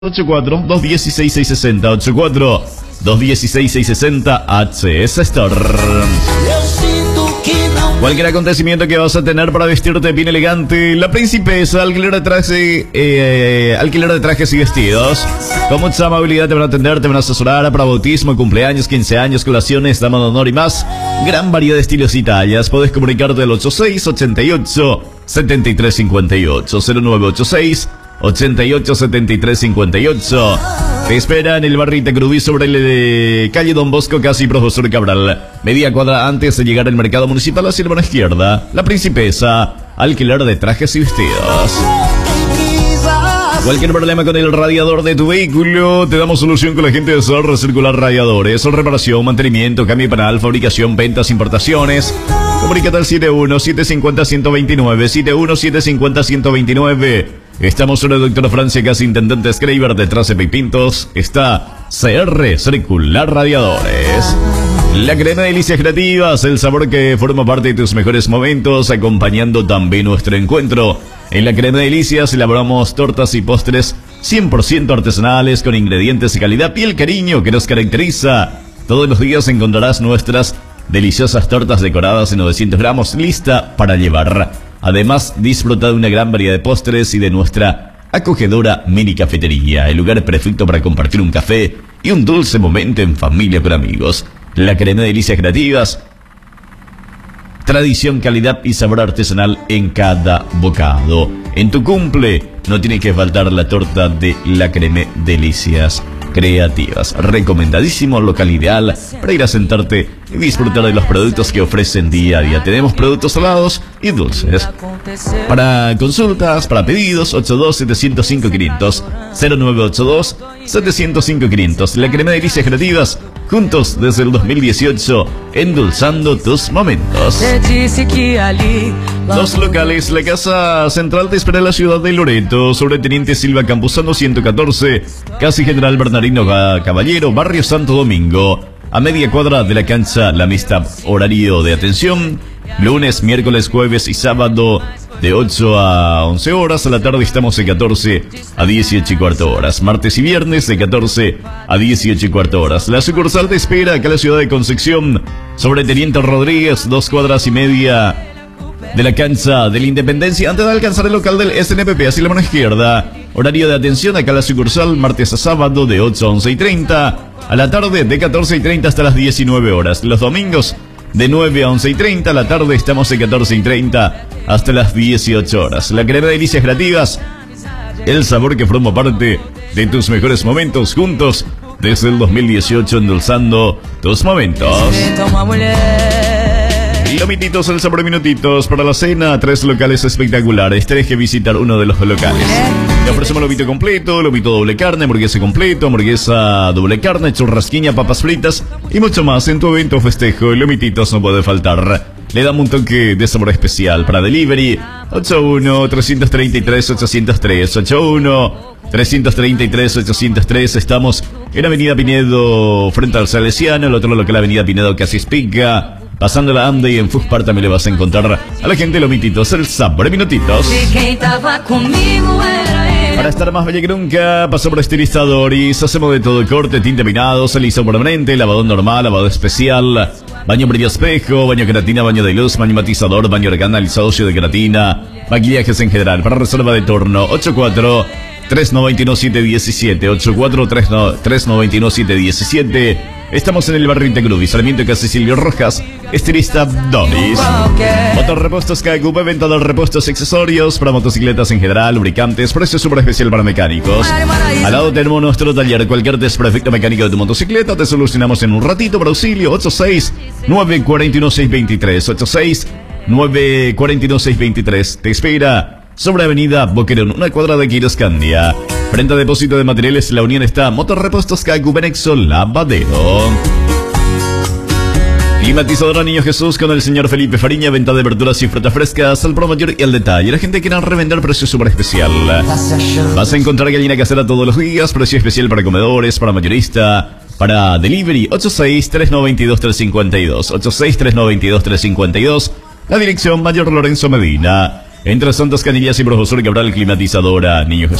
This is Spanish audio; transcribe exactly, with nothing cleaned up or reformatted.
ocho cuatro, dos uno seis, seis seis seis cero, ocho cuatro, dos uno seis, seis seis seis cero, H S Store. Cualquier acontecimiento que vas a tener para vestirte bien elegante, La Principesa, alquiler de traje, eh, alquiler de trajes y vestidos. Con mucha amabilidad te van a atender, te van a asesorar para bautismo, cumpleaños, quince años, colaciones, dama de honor y más. Gran variedad de estilos y tallas. Podés comunicarte al ocho seis, ochenta y ocho, setenta y tres cincuenta y ocho, cero nueve ocho seis, ochenta y ocho, setenta y tres cincuenta y ocho. Te espera en el barrio Itacrubí sobre el de calle Don Bosco, casi Profesor Cabral. Media cuadra antes de llegar al mercado municipal hacia la mano izquierda. La Principesa, alquiler de trajes y vestidos. Cualquier problema con el radiador de tu vehículo, te damos solución con la gente de Sor Recircular Radiadores. Reparación, mantenimiento, cambio penal, fabricación, ventas, importaciones. Comunícate al siete uno, siete cinco cero, uno dos nueve, siete uno, siete cinco cero, uno dos nueve. Estamos en el Doctor Francia, casi Intendente Schreiber, detrás de Pipintos. Está C R Circular Radiadores. La crema de delicias creativas, el sabor que forma parte de tus mejores momentos, acompañando también nuestro encuentro. En la crema de delicias elaboramos tortas y postres cien por ciento artesanales con ingredientes de calidad y el cariño que nos caracteriza. Todos los días encontrarás nuestras deliciosas tortas decoradas en novecientos gramos, lista para llevar. Además, disfruta de una gran variedad de postres y de nuestra acogedora mini cafetería, el lugar perfecto para compartir un café y un dulce momento en familia con amigos. La crema de delicias creativas, tradición, calidad y sabor artesanal en cada bocado. En tu cumple no tiene que faltar la torta de la crema delicias creativas. Recomendadísimo, local ideal para ir a sentarte y disfrutar de los productos que ofrecen día a día. Tenemos productos salados y dulces. Para consultas, para pedidos, ocho dos, siete cero cinco, quinientos, cero nueve ocho dos, siete cero cinco, quinientos. La crema de delicias creativas, juntos desde el dos mil dieciocho, endulzando tus momentos. Dos locales, la Casa Central te espera en la ciudad de Loreto, sobre Teniente Silva Campuzano ciento catorce, casi General Bernardino Caballero, barrio Santo Domingo, a media cuadra de la cancha La Amistad. Horario de atención, lunes, miércoles, jueves y sábado de ocho a once horas. A la tarde estamos de catorce a dieciocho y cuarto horas. Martes y viernes de catorce a dieciocho y cuarto horas. La sucursal te espera acá en la ciudad de Concepción, sobre Teniente Rodríguez, dos cuadras y media de la cancha de la Independencia, antes de alcanzar el local del S N P P, hacia la mano izquierda. Horario de atención acá en la sucursal, martes a sábado de ocho a once y treinta. A la tarde de catorce y treinta hasta las diecinueve horas. Los domingos de nueve a once y treinta. A la tarde estamos de catorce y treinta hasta las dieciocho horas. La crema de delicias creativas, el sabor que forma parte de tus mejores momentos, juntos desde el dos mil dieciocho, endulzando tus momentos. Lomititos, el sabor de minutitos para la cena, tres locales espectaculares. Tenés que visitar uno de los locales. Te ofrecemos lomito completo, lomito doble carne, hamburguesa completo, hamburguesa doble carne, churrasquiña, papas fritas y mucho más. En tu evento o festejo, Lomititos no puede faltar. Le damos un toque de sabor especial para delivery. ocho uno, tres tres tres, ocho cero tres, ocho uno, tres tres tres, ocho cero tres. Estamos en Avenida Pinedo, frente al Salesiano. El otro local, Avenida Pinedo, casi Espica. Pasando la Ande y en Fuspar también le vas a encontrar a la gente de Lomititos, el sabor de minutitos. Para estar más bella que nunca, pasó por Estilizadores. Hacemos de todo: corte, tinte peinado, aliso permanente, lavado normal, lavado especial, baño previo espejo, baño queratina, baño de luz, baño matizador, baño organal, socio de queratina, maquillajes en general. Para reserva de turno, ocho cuatro, tres nueve uno, siete uno siete, ocho cuatro, tres nueve uno, siete uno siete. Estamos en el barrio Itacrubí, Sarmiento casi Silvio Rojas, estilista Doris. Motorrepuestos K Q P, venta de repuestos y accesorios para motocicletas en general, lubricantes, precio súper especial para mecánicos. Al lado tenemos nuestro taller, cualquier desperfecto mecánico de tu motocicleta te solucionamos en un ratito. Para auxilio, ocho seis, nueve cuatro uno, seis dos tres, ocho seis, nueve cuatro uno, seis dos tres. Te espera sobre Avenida Boquerón, una cuadra de Quiroscandia. Frente a depósito de materiales La Unión está Motorrepuestos K Q P Nexo Lavadero. Climatizadora Niño Jesús con el señor Felipe Fariña, venta de verduras y frutas frescas al por mayor y al detalle. La gente quiere revender, precio súper especial. Vas a encontrar gallina casera todos los días, precio especial para comedores, para mayorista, para delivery. Ocho seis, tres nueve dos, tres cinco dos, ocho seis, tres nueve dos, tres cinco dos. La dirección, Mayor Lorenzo Medina, entre Santas Canillas y Profesor Cabral. Climatizadora Niño Jesús.